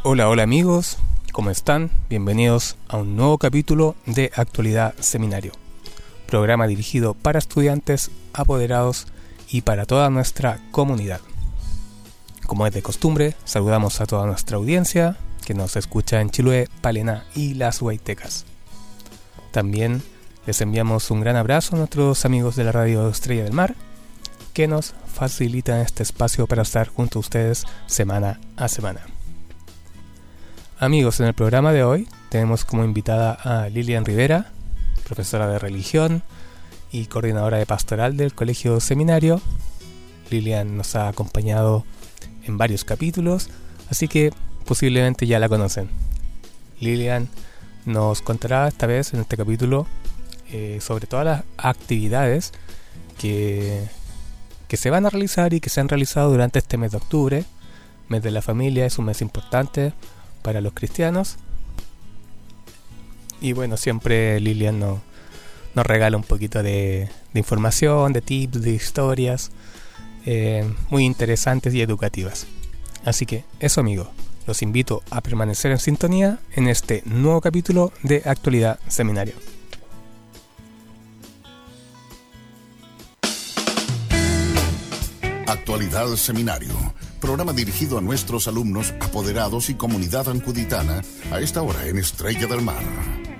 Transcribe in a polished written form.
Hola, hola amigos, ¿cómo están? Bienvenidos a un nuevo capítulo de Actualidad Seminario, programa dirigido para estudiantes, apoderados y para toda nuestra comunidad. Como es de costumbre, saludamos a toda nuestra audiencia que nos escucha en Chiloé, Palena y Las Huaytecas. También les enviamos un gran abrazo a nuestros amigos de la Radio Estrella del Mar, que nos facilitan este espacio para estar junto a ustedes semana a semana. Amigos, en el programa de hoy tenemos como invitada a Lilian Rivera, profesora de religión y coordinadora de pastoral del Colegio Seminario. Lilian nos ha acompañado en varios capítulos, así que posiblemente ya la conocen. Lilian nos contará esta vez en este capítulo sobre todas las actividades que se van a realizar y que se han realizado durante este mes de octubre. Mes de la familia, es un mes importante para los cristianos. Y bueno, siempre Lilian nos regala un poquito de información, de tips, de historias muy interesantes y educativas. Así que eso, amigos, los invito a permanecer en sintonía en este nuevo capítulo de Actualidad Seminario. Actualidad Seminario, programa dirigido a nuestros alumnos, apoderados y comunidad ancuditana a esta hora en Estrella del Mar.